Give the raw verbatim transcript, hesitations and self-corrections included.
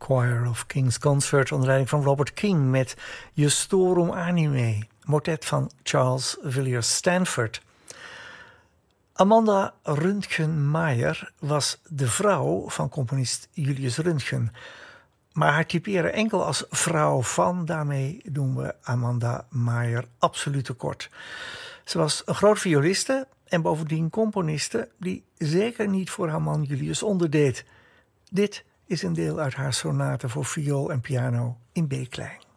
Choir of King's Concert onder leiding van Robert King met Justorum Anime, motet van Charles Villiers Stanford. Amanda Röntgen-Meyer was de vrouw van componist Julius Röntgen. Maar haar typeren enkel als vrouw van, daarmee doen we Amanda Meyer absoluut tekort. Ze was een groot violiste en bovendien componiste die zeker niet voor haar man Julius onderdeed. Dit is een deel uit haar sonate voor viool en piano in B-klein.